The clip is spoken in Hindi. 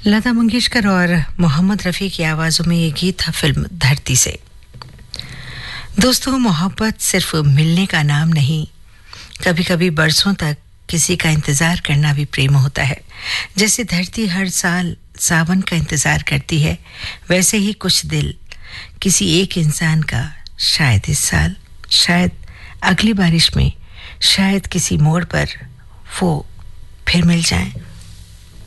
लता मंगेशकर और मोहम्मद रफ़ी की आवाज़ों में ये गीत था फिल्म धरती से। दोस्तों, मोहब्बत सिर्फ मिलने का नाम नहीं, कभी-कभी बरसों तक किसी का इंतज़ार करना भी प्रेम होता है। जैसे धरती हर साल सावन का इंतज़ार करती है, वैसे ही कुछ दिल किसी एक इंसान का शायद इस साल, शायद अगली बारिश में, शायद किसी मोड़ पर वो फिर मिल जाएं।